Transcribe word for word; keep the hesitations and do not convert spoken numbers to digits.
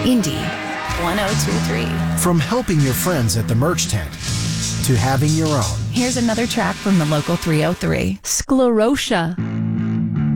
Indy one oh two three. From helping your friends at the merch tent to having your own. Here's another track from the local three oh three. Sclerotia.